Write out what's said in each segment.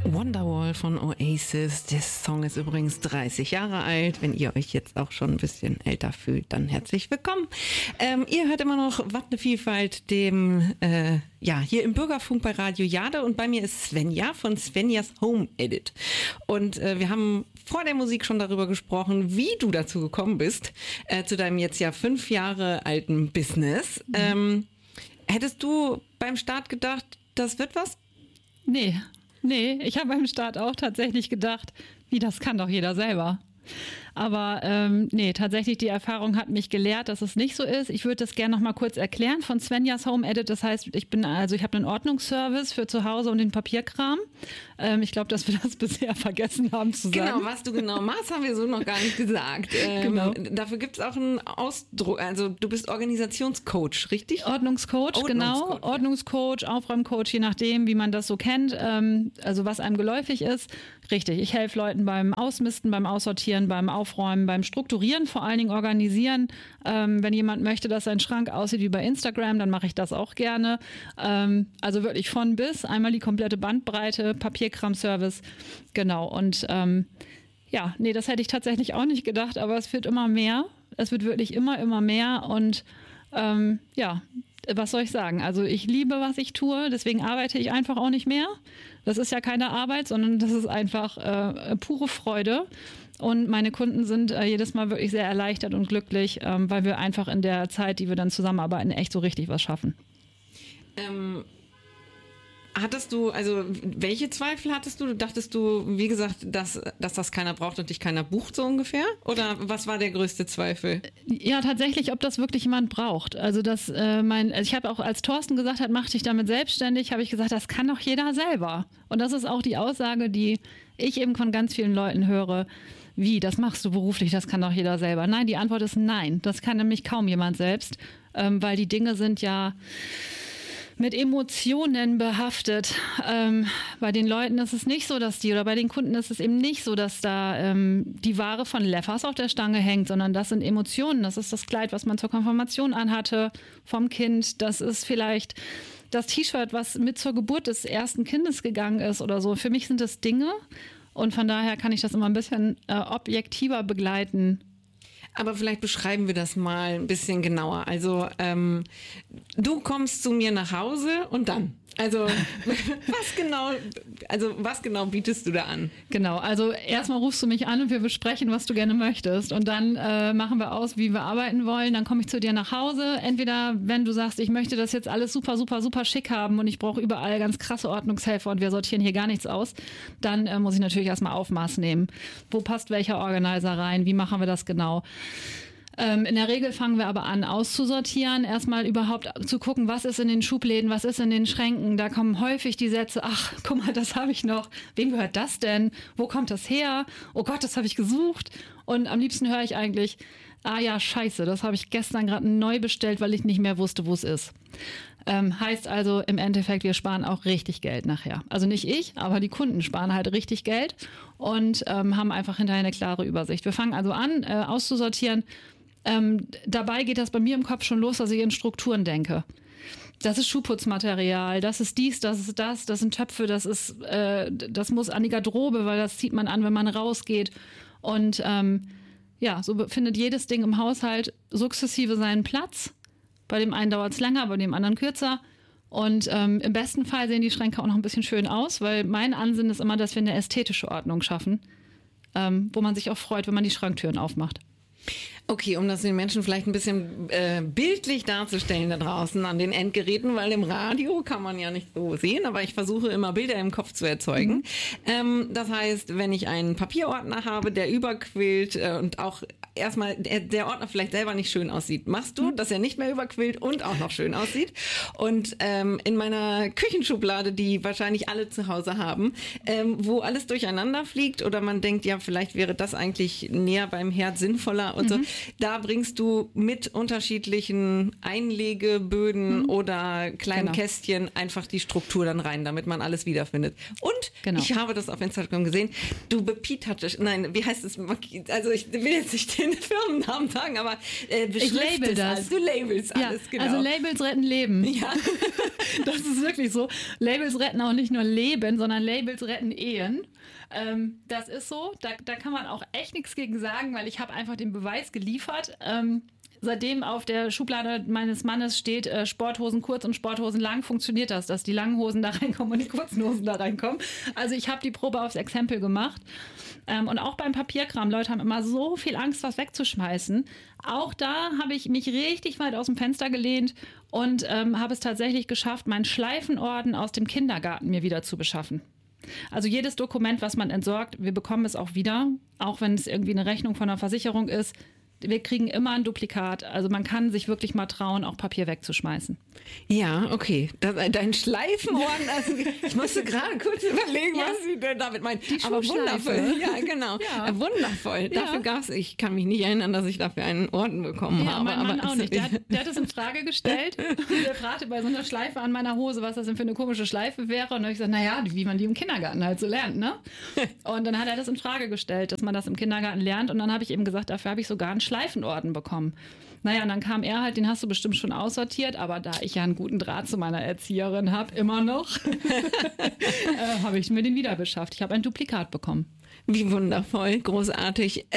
Wonderwall von Oasis. Der Song ist übrigens 30 Jahre alt. Wenn ihr euch jetzt auch schon ein bisschen älter fühlt, dann herzlich willkommen. Ihr hört immer noch Wat ne Vielfalt, dem hier im Bürgerfunk bei Radio Jade, und bei mir ist Svenja von Svenjas Home Edit. Und wir haben vor der Musik schon darüber gesprochen, wie du dazu gekommen bist, zu deinem jetzt ja 5 Jahre alten Business. Hättest du beim Start gedacht, das wird was? Nee, ich habe beim Start auch tatsächlich gedacht, das kann doch jeder selber. Aber tatsächlich die Erfahrung hat mich gelehrt, dass es nicht so ist. Ich würde das gerne noch mal kurz erklären von Svenjas Home Edit. Das heißt, ich habe einen Ordnungsservice für zu Hause und den Papierkram. Ich glaube, dass wir das bisher vergessen haben zu sagen. Genau, was du genau machst, haben wir so noch gar nicht gesagt. Genau. Dafür gibt es auch einen Ausdruck. Also du bist Organisationscoach, richtig? Ordnungscoach, genau. Ordnungscoach, Aufräumcoach, je nachdem, wie man das so kennt. Also was einem geläufig ist. Richtig, ich helfe Leuten beim Ausmisten, beim Aussortieren, beim Aufräumen, beim Strukturieren, vor allen Dingen organisieren. Wenn jemand möchte, dass sein Schrank aussieht wie bei Instagram, dann mache ich das auch gerne. Also wirklich von bis, einmal die komplette Bandbreite, Papierkram-Service, genau. Und das hätte ich tatsächlich auch nicht gedacht, aber es wird immer mehr. Es wird wirklich immer mehr und was soll ich sagen? Also ich liebe, was ich tue, deswegen arbeite ich einfach auch nicht mehr. Das ist ja keine Arbeit, sondern das ist einfach pure Freude. Und meine Kunden sind jedes Mal wirklich sehr erleichtert und glücklich, weil wir einfach in der Zeit, die wir dann zusammenarbeiten, echt so richtig was schaffen. Hattest du, also welche Zweifel hattest du? Dachtest du, wie gesagt, dass das keiner braucht und dich keiner bucht, so ungefähr? Oder was war der größte Zweifel? Ja, tatsächlich, ob das wirklich jemand braucht. Also ich habe auch, als Thorsten gesagt hat, mach dich damit selbstständig, habe ich gesagt, das kann doch jeder selber. Und das ist auch die Aussage, die ich eben von ganz vielen Leuten höre. Wie, das machst du beruflich, das kann doch jeder selber. Nein, die Antwort ist nein. Das kann nämlich kaum jemand selbst, weil die Dinge sind ja mit Emotionen behaftet. Bei den Leuten ist es nicht so, oder bei den Kunden ist es eben nicht so, dass da die Ware von Leffers auf der Stange hängt, sondern das sind Emotionen. Das ist das Kleid, was man zur Konfirmation anhatte vom Kind. Das ist vielleicht das T-Shirt, was mit zur Geburt des ersten Kindes gegangen ist oder so. Für mich sind das Dinge und von daher kann ich das immer ein bisschen objektiver begleiten. Aber vielleicht beschreiben wir das mal ein bisschen genauer. Also du kommst zu mir nach Hause und dann? Also was genau bietest du da an? Genau, also erstmal rufst du mich an und wir besprechen, was du gerne möchtest. Und dann machen wir aus, wie wir arbeiten wollen. Dann komme ich zu dir nach Hause. Entweder, wenn du sagst, ich möchte das jetzt alles super, super, super schick haben und ich brauche überall ganz krasse Ordnungshelfer und wir sortieren hier gar nichts aus, dann muss ich natürlich erstmal Aufmaß nehmen. Wo passt welcher Organizer rein? Wie machen wir das genau? In der Regel fangen wir aber an auszusortieren, erstmal überhaupt zu gucken, was ist in den Schubläden, was ist in den Schränken. Da kommen häufig die Sätze, ach, guck mal, das habe ich noch. Wem gehört das denn? Wo kommt das her? Oh Gott, das habe ich gesucht. Und am liebsten höre ich eigentlich, scheiße, das habe ich gestern gerade neu bestellt, weil ich nicht mehr wusste, wo es ist. Heißt also im Endeffekt, wir sparen auch richtig Geld nachher. Also nicht ich, aber die Kunden sparen halt richtig Geld und haben einfach hinterher eine klare Übersicht. Wir fangen also an, auszusortieren. Dabei geht das bei mir im Kopf schon los, dass ich in Strukturen denke. Das ist Schuhputzmaterial, das ist dies, das ist das sind Töpfe, das muss an die Garderobe, weil das zieht man an, wenn man rausgeht. Und so findet jedes Ding im Haushalt sukzessive seinen Platz. Bei dem einen dauert es länger, bei dem anderen kürzer. Und im besten Fall sehen die Schränke auch noch ein bisschen schön aus, weil mein Ansinnen ist immer, dass wir eine ästhetische Ordnung schaffen, wo man sich auch freut, wenn man die Schranktüren aufmacht. Okay, um das den Menschen vielleicht ein bisschen bildlich darzustellen da draußen an den Endgeräten, weil im Radio kann man ja nicht so sehen, aber ich versuche immer Bilder im Kopf zu erzeugen. Das heißt, wenn ich einen Papierordner habe, der überquillt und auch erstmal der Ordner vielleicht selber nicht schön aussieht, machst du, dass er nicht mehr überquillt und auch noch schön aussieht. Und in meiner Küchenschublade, die wahrscheinlich alle zu Hause haben, wo alles durcheinander fliegt oder man denkt, ja, vielleicht wäre das eigentlich näher beim Herd sinnvoller und so, Da bringst du mit unterschiedlichen Einlegeböden oder kleinen Kästchen einfach die Struktur dann rein, damit man alles wiederfindet. Und ich habe das auf Instagram gesehen, du bepietattest, nein, wie heißt es? Also ich will jetzt nicht den Firmennamen sagen, aber ich label das. Alles. Du labelst alles, genau. Also Labels retten Leben. Ja. Das ist wirklich so. Labels retten auch nicht nur Leben, sondern Labels retten Ehen. Das ist so. Da kann man auch echt nichts gegen sagen, weil ich habe einfach den Beweis geliefert. Seitdem auf der Schublade meines Mannes steht Sporthosen kurz und Sporthosen lang, funktioniert das, dass die langen Hosen da reinkommen und die kurzen Hosen da reinkommen. Also ich habe die Probe aufs Exempel gemacht. Und auch beim Papierkram, Leute haben immer so viel Angst, was wegzuschmeißen. Auch da habe ich mich richtig weit aus dem Fenster gelehnt und habe es tatsächlich geschafft, meinen Schleifenorden aus dem Kindergarten mir wieder zu beschaffen. Also jedes Dokument, was man entsorgt, wir bekommen es auch wieder, auch wenn es irgendwie eine Rechnung von einer Versicherung ist. Wir kriegen immer ein Duplikat. Also man kann sich wirklich mal trauen, auch Papier wegzuschmeißen. Ja, okay. Dein Schleifenorden, also ich musste gerade kurz überlegen, was sie denn damit meint. Aber wundervoll. Ja, genau. Ja. Wundervoll. Ja. Dafür gab es, ich kann mich nicht erinnern, dass ich dafür einen Orden bekommen habe. Mein Mann auch nicht. Der hat es in Frage gestellt. Der fragte bei so einer Schleife an meiner Hose, was das denn für eine komische Schleife wäre. Und dann habe ich gesagt, naja, wie man die im Kindergarten halt so lernt, ne? Und dann hat er das in Frage gestellt, dass man das im Kindergarten lernt. Und dann habe ich eben gesagt, dafür habe ich sogar einen Schleifenorden bekommen. Naja, und dann kam er halt, den hast du bestimmt schon aussortiert, aber da ich ja einen guten Draht zu meiner Erzieherin habe, immer noch, habe ich mir den wieder beschafft. Ich habe ein Duplikat bekommen. Wie wundervoll, großartig.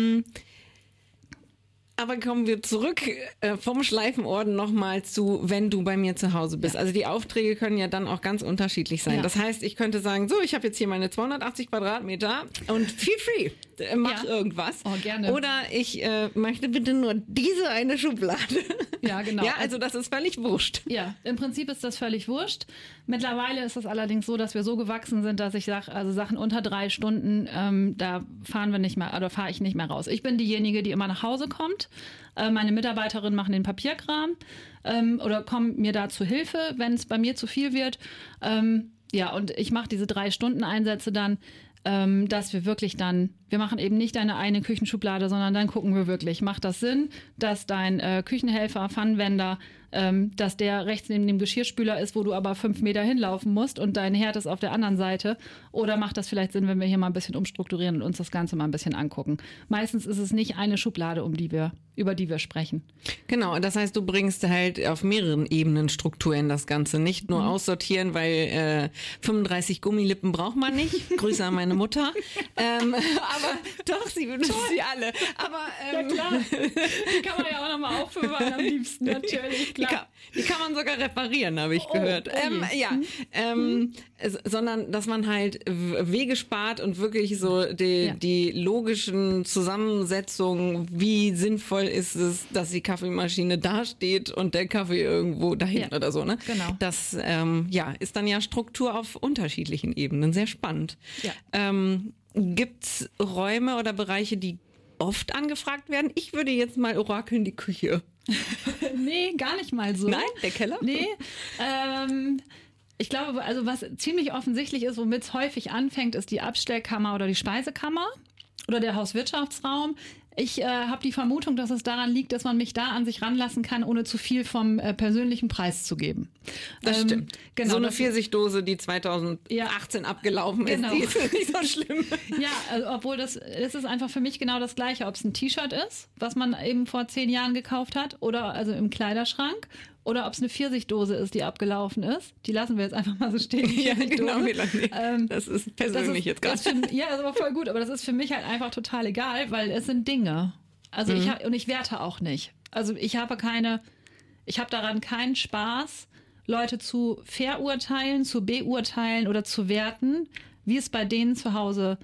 Aber kommen wir zurück vom Schleifenorden nochmal zu, wenn du bei mir zu Hause bist. Ja. Also die Aufträge können ja dann auch ganz unterschiedlich sein. Ja. Das heißt, ich könnte sagen, so, ich habe jetzt hier meine 280 Quadratmeter und feel free, mach irgendwas. Oh, gerne. Oder ich möchte bitte nur diese eine Schublade. Ja, genau. Ja, also das ist völlig wurscht. Ja, im Prinzip ist das völlig wurscht. Mittlerweile ist es allerdings so, dass wir so gewachsen sind, dass ich sage, also Sachen unter 3 Stunden, da fahren wir nicht mehr, oder fahre ich nicht mehr raus. Ich bin diejenige, die immer nach Hause kommt. Meine Mitarbeiterinnen machen den Papierkram oder kommen mir da zu Hilfe, wenn es bei mir zu viel wird. Ja, und ich mache diese 3-Stunden-Einsätze dann, dass wir wirklich dann, wir machen eben nicht eine Küchenschublade, sondern dann gucken wir wirklich, macht das Sinn, dass dein Küchenhelfer, Pfannenwender, dass der rechts neben dem Geschirrspüler ist, wo du aber 5 Meter hinlaufen musst und dein Herd ist auf der anderen Seite? Oder macht das vielleicht Sinn, wenn wir hier mal ein bisschen umstrukturieren und uns das Ganze mal ein bisschen angucken? Meistens ist es nicht eine Schublade, über die wir sprechen. Genau, das heißt, du bringst halt auf mehreren Ebenen Struktur in das Ganze. Nicht nur aussortieren, weil 35 Gummilippen braucht man nicht. Grüße an meine Mutter. Aber doch, sie benutzt sie alle. Aber, ja klar, die kann man ja auch nochmal aufbewahren am liebsten, natürlich. Die kann man sogar reparieren, habe ich gehört. Sondern, dass man halt Wege spart und wirklich so die logischen Zusammensetzungen, wie sinnvoll ist es, dass die Kaffeemaschine da steht und der Kaffee irgendwo dahin oder so. Ne? Genau. Das ist dann ja Struktur auf unterschiedlichen Ebenen. Sehr spannend. Ja. Gibt's Räume oder Bereiche, die oft angefragt werden? Ich würde jetzt mal orakeln die Küche. Nee, gar nicht mal so. Nein, der Keller? Nee, ich glaube, also was ziemlich offensichtlich ist, womit es häufig anfängt, ist die Abstellkammer oder die Speisekammer oder der Hauswirtschaftsraum. Ich habe die Vermutung, dass es daran liegt, dass man mich da an sich ranlassen kann, ohne zu viel vom persönlichen Preis zu geben. Das stimmt. Genau, so eine Pfirsichdose, die 2018 abgelaufen ist, die ist nicht so schlimm. Ja, also, obwohl es ist einfach für mich genau das Gleiche, ob es ein T-Shirt ist, was man eben vor 10 Jahren gekauft hat, oder also im Kleiderschrank, oder ob es eine Pfirsichdose ist, die abgelaufen ist. Die lassen wir jetzt einfach mal so stehen. Ja, genau, Melanie. Das ist persönlich jetzt gerade. Ja, das ist aber voll gut, aber das ist für mich halt einfach total egal, weil es sind Dinge. Also ich werte auch nicht. Also ich habe daran keinen Spaß, Leute zu verurteilen, zu beurteilen oder zu werten, wie es bei denen zu Hause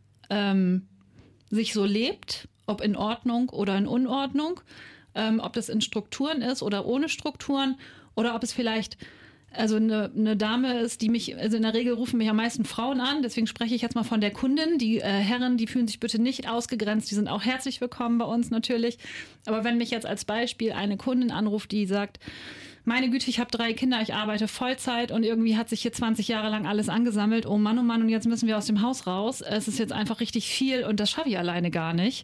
sich so lebt, ob in Ordnung oder in Unordnung. Ob das in Strukturen ist oder ohne Strukturen oder ob es vielleicht eine Dame ist, die mich, also in der Regel rufen mich am meisten Frauen an, deswegen spreche ich jetzt mal von der Kundin. Die Herren, die fühlen sich bitte nicht ausgegrenzt, die sind auch herzlich willkommen bei uns natürlich. Aber wenn mich jetzt als Beispiel eine Kundin anruft, die sagt, meine Güte, ich habe 3 Kinder, ich arbeite Vollzeit und irgendwie hat sich hier 20 Jahre lang alles angesammelt. Oh Mann, und jetzt müssen wir aus dem Haus raus. Es ist jetzt einfach richtig viel und das schaffe ich alleine gar nicht.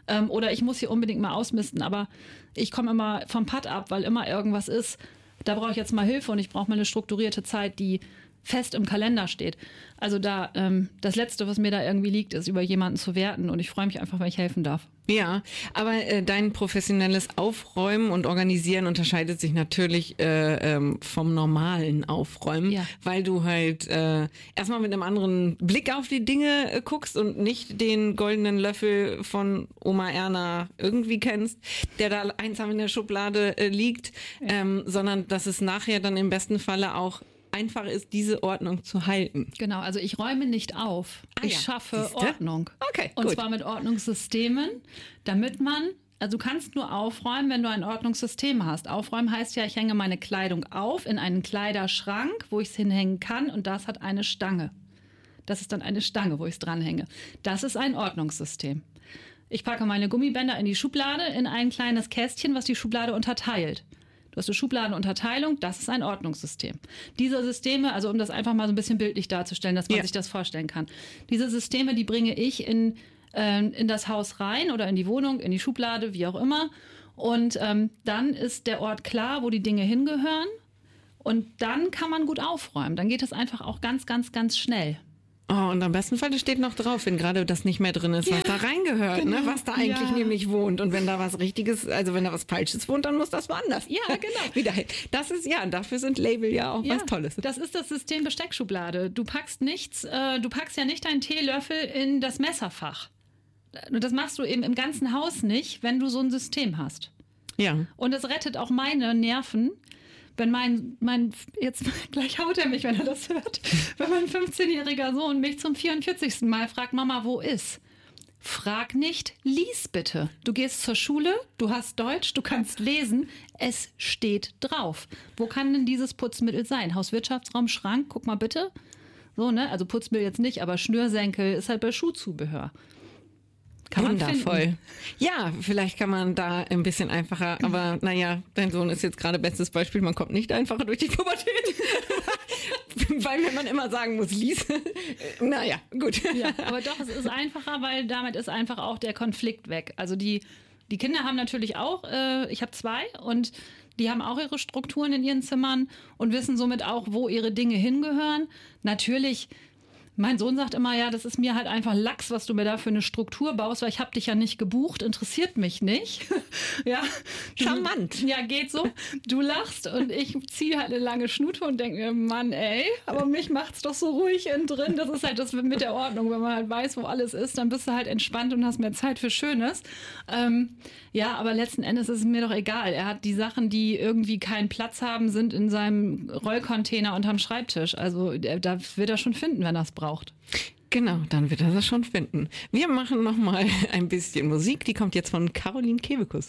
Oder ich muss hier unbedingt mal ausmisten, aber ich komme immer vom Pad ab, weil immer irgendwas ist. Da brauche ich jetzt mal Hilfe und ich brauche mal eine strukturierte Zeit, die fest im Kalender steht. Also da das Letzte, was mir da irgendwie liegt, ist, über jemanden zu werten. Und ich freue mich einfach, wenn ich helfen darf. Ja, aber dein professionelles Aufräumen und Organisieren unterscheidet sich natürlich vom normalen Aufräumen, weil du halt erstmal mit einem anderen Blick auf die Dinge guckst und nicht den goldenen Löffel von Oma Erna irgendwie kennst, der da einsam in der Schublade liegt, sondern dass es nachher dann im besten Falle auch einfach ist, diese Ordnung zu halten. Genau, also ich räume nicht auf. Ich schaffe Ordnung. Okay, und zwar mit Ordnungssystemen, damit also du kannst nur aufräumen, wenn du ein Ordnungssystem hast. Aufräumen heißt ja, ich hänge meine Kleidung auf in einen Kleiderschrank, wo ich es hinhängen kann und das hat eine Stange. Das ist dann eine Stange, wo ich es dranhänge. Das ist ein Ordnungssystem. Ich packe meine Gummibänder in die Schublade, in ein kleines Kästchen, was die Schublade unterteilt. Du hast eine Schubladenunterteilung, das ist ein Ordnungssystem. Diese Systeme, also um das einfach mal so ein bisschen bildlich darzustellen, dass man sich das vorstellen kann. Diese Systeme, die bringe ich in das Haus rein oder in die Wohnung, in die Schublade, wie auch immer. Und dann ist der Ort klar, wo die Dinge hingehören. Und dann kann man gut aufräumen. Dann geht es einfach auch ganz, ganz, ganz schnell. Oh, und am besten Fall steht noch drauf, wenn gerade das nicht mehr drin ist, was da reingehört, genau. Was da eigentlich nämlich wohnt. Und wenn da was Richtiges, also wenn da was Falsches wohnt, dann muss das woanders. Ja, genau. Wieder hin. Das ist dafür sind Label ja auch was Tolles. Das ist das System Besteckschublade. Du packst ja nicht deinen Teelöffel in das Messerfach. Das machst du eben im ganzen Haus nicht, wenn du so ein System hast. Ja. Und es rettet auch meine Nerven. Wenn jetzt gleich haut er mich, wenn er das hört, wenn mein 15-jähriger Sohn mich zum 44. Mal fragt, Mama, wo ist? Frag nicht, lies bitte. Du gehst zur Schule, du hast Deutsch, du kannst lesen, es steht drauf. Wo kann denn dieses Putzmittel sein? Hauswirtschaftsraum, Schrank, guck mal bitte. So, ne? Also Putzmittel jetzt nicht, aber Schnürsenkel ist halt bei Schuhzubehör. Wundervoll. Ja, vielleicht kann man da ein bisschen einfacher, aber naja, dein Sohn ist jetzt gerade bestes Beispiel, man kommt nicht einfacher durch die Pubertät. Weil wenn man immer sagen muss, lies. Naja, gut. Ja, aber doch, es ist einfacher, weil damit ist einfach auch der Konflikt weg. Also die Kinder haben natürlich auch, ich habe 2 und die haben auch ihre Strukturen in ihren Zimmern und wissen somit auch, wo ihre Dinge hingehören. Natürlich. Mein Sohn sagt immer, ja, das ist mir halt einfach Lachs, was du mir da für eine Struktur baust, weil ich habe dich ja nicht gebucht, interessiert mich nicht. Ja, charmant. Ja, geht so. Du lachst und ich ziehe halt eine lange Schnute und denke mir, Mann, ey, aber mich macht's doch so ruhig innen drin. Das ist halt das mit der Ordnung. Wenn man halt weiß, wo alles ist, dann bist du halt entspannt und hast mehr Zeit für Schönes. Ja, aber letzten Endes ist es mir doch egal. Er hat die Sachen, die irgendwie keinen Platz haben, sind in seinem Rollcontainer unterm Schreibtisch. Also da wird er schon finden, wenn er es braucht. Genau, dann wird er das schon finden. Wir machen noch mal ein bisschen Musik. Die kommt jetzt von Caroline Kebekus.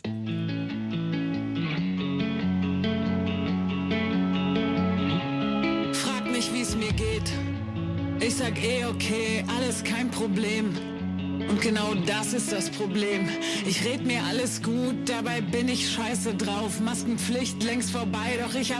Frag mich, wie es mir geht. Ich sag okay, alles kein Problem. Und genau das ist das Problem. Ich red mir alles gut, dabei bin ich scheiße drauf. Maskenpflicht längst vorbei, doch ich hab